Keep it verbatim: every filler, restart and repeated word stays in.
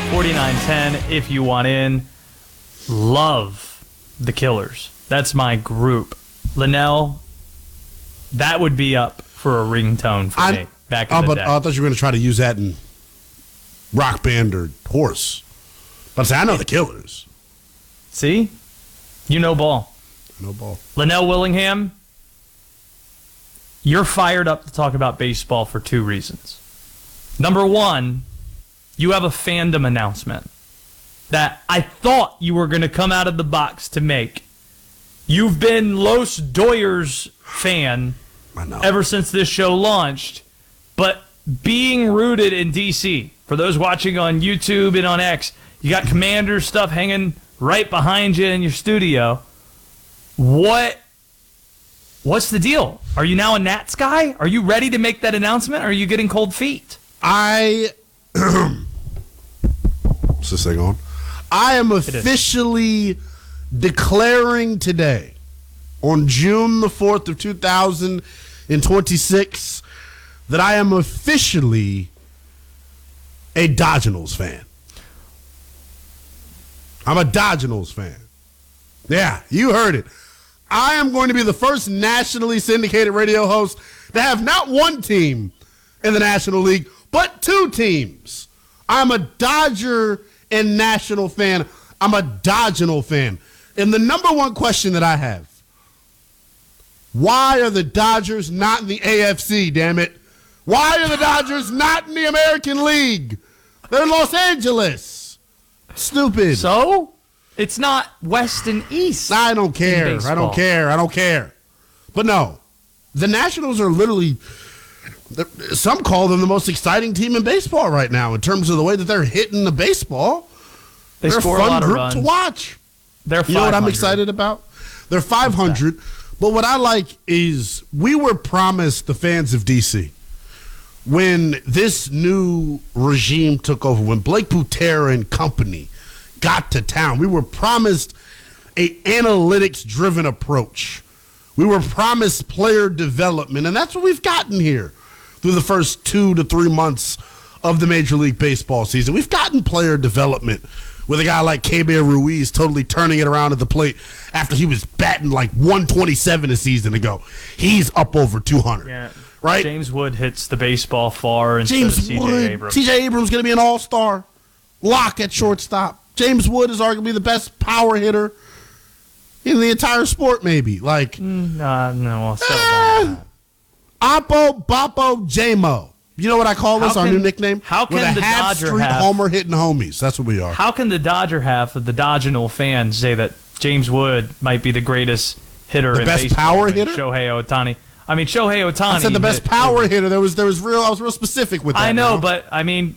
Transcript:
forty-nine ten if you want in. Love the Killers. That's my group. Linnell, that would be up for a ringtone for I, me back in oh, the but, day. oh, I thought you were going to try to use that in Rock Band or Horse. But I say, I know the Killers. See? You know ball. No ball. Linnell Willingham, you're fired up to talk about baseball for two reasons. Number one, you have a fandom announcement that I thought you were going to come out of the box to make. You've been Los Doyers fan I know. ever since this show launched, but being rooted in D C, for those watching on YouTube and on X, you got Commander stuff hanging right behind you in your studio. What? What's the deal? Are you now a Nats guy? Are you ready to make that announcement, or are you getting cold feet? I... What's this thing on? I am officially declaring today, on June the fourth of two thousand twenty-six, that I am officially a Dodgers fan. I'm a Dodgers fan. Yeah, you heard it. I am going to be the first nationally syndicated radio host to have not one team in the National League, but two teams. I'm a Dodger and National fan. I'm a Dodgers fan. And the number one question that I have, why are the Dodgers not in the A F C, damn it? Why are the Dodgers not in the American League? They're in Los Angeles. Stupid. So? It's not West and East. I don't care. I don't care. I don't care. But no, the Nationals are literally, some call them the most exciting team in baseball right now in terms of the way that they're hitting the baseball. They they're score a fun a lot of group runs. to watch. They're You know what I'm excited about? They're five hundred. But what I like is we were promised, the fans of D C, when this new regime took over, when Blake Butera and company got to town, we were promised a analytics-driven approach. We were promised player development, and that's what we've gotten here through the first two to three months of the Major League Baseball season. We've gotten player development with a guy like Keibert Ruiz totally turning it around at the plate after he was batting like one twenty-seven a season ago. He's up over two hundred, Yeah. right? James Wood hits the baseball far instead James of C J Wood. Abrams. C J Abrams going to be an all-star. Lock at shortstop. James Wood is arguably the best power hitter in the entire sport, maybe. Like, Mm, uh, no, well, so eh, Oppo, Boppo, J-Mo. You know what I call this, How our can- new nickname? how We're can the the half Dodger street half- homer hitting homies. That's what we are. How can the Dodger half of the Dodginal fans say that James Wood might be the greatest hitter The in best baseball? power I mean, hitter? Shohei Ohtani. I mean, Shohei Ohtani. I said the best hit- power hitter. There was there was real. I was real specific with that. I know, now. but I mean,